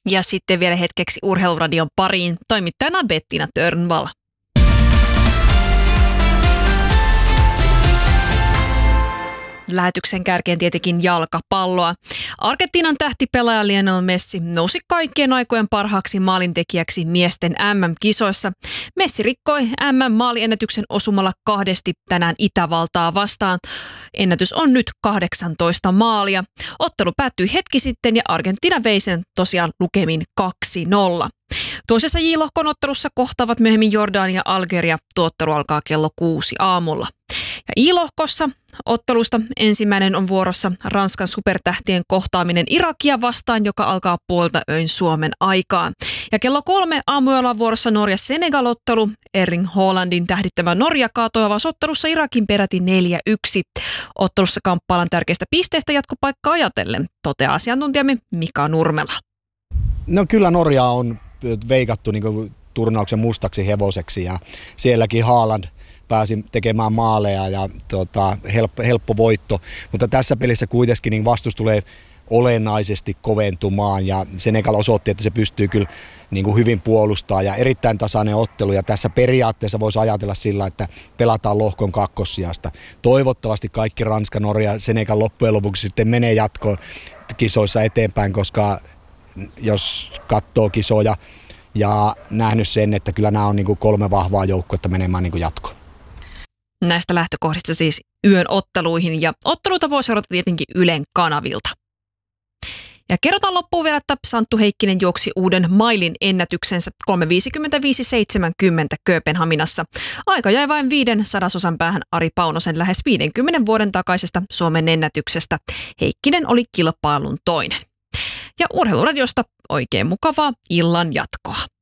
Ja sitten vielä hetkeksi Urheiluradion pariin toimittajana Bettina Törnvall. Lähetyksen kärkeen tietenkin jalkapalloa. Argentiinan tähtipelaaja Lionel Messi nousi kaikkien aikojen parhaaksi maalintekijäksi miesten MM-kisoissa. Messi rikkoi MM-maaliennätyksen osumalla 2 tänään Itävaltaa vastaan. Ennätys on nyt 18 maalia. Ottelu päättyi hetki sitten ja Argentiina vei sen tosiaan lukemin 2-0. Toisessa J-lohkon ottelussa kohtaavat myöhemmin Jordania ja Algeria. Tuottelu alkaa kello 6 aamulla. Ja I-lohkossa ottelusta ensimmäinen on vuorossa Ranskan supertähtien kohtaaminen Irakia vastaan, joka alkaa 12:00 Suomen aikaan. Ja kello 3 aamuyöllä on vuorossa Norja-Senegal-ottelu. Erling Haalandin tähdittämä Norja kaatoi avausottelussa Irakin peräti 4-1. Ottelussa kamppaillaan tärkeistä pisteistä jatkopaikkaa ajatellen, toteaa asiantuntijamme Mika Nurmela. No kyllä Norja on veikattu niin turnauksen mustaksi hevoseksi ja sielläkin Haaland pääsi tekemään maaleja ja helppo voitto, mutta tässä pelissä kuitenkin niin vastus tulee olennaisesti koventumaan ja Senegal osoitti, että se pystyy kyllä niin kuin hyvin puolustamaan ja erittäin tasainen ottelu ja tässä periaatteessa voisi ajatella sillä, että pelataan lohkon kakkossijasta. Toivottavasti kaikki Ranska, Norja ja Senegal loppujen lopuksi sitten menee jatkoon kisoissa eteenpäin, koska jos katsoo kisoja ja nähnyt sen, että kyllä nämä on niin kuin 3 vahvaa joukkuetta menemään niin kuin jatkoon. Näistä lähtökohdista siis yön otteluihin ja otteluita voi seurata tietenkin Ylen kanavilta. Ja kerrotaan loppuun vielä, että Santtu Heikkinen juoksi uuden mailin ennätyksensä 3:55.70 Kööpenhaminassa. Aika jäi vain 0,05 päähän Ari Paunosen lähes 50 vuoden takaisesta Suomen ennätyksestä. Heikkinen oli kilpailun toinen. Ja Urheiluradiosta oikein mukavaa illan jatkoa.